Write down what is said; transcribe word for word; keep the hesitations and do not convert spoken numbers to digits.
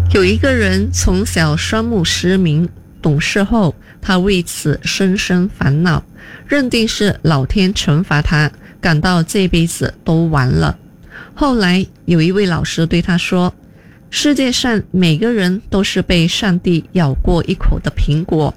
有一个人从小双目失明，懂事后他为此深深烦恼，认定是老天惩罚他，感到这辈子都完了。后来有一位老师对他说，世界上每个人都是被上帝咬过一口的苹果，